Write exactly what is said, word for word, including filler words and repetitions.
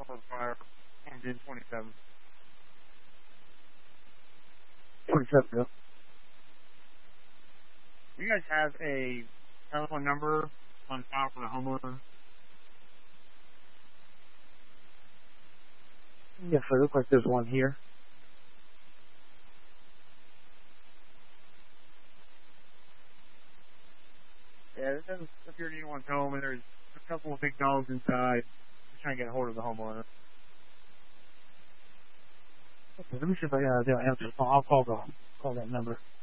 for fire engine twenty-seven. twenty-seven, yeah. Do you guys have a telephone number on file for the homeowner? Yes, sir. Looks like there's one here. Yeah, this doesn't appear to be anyone's home, and there's a couple of big dogs inside. Just trying to get a hold of the homeowner. Okay, let me see if I got uh, answer the phone. I'll call the call that number.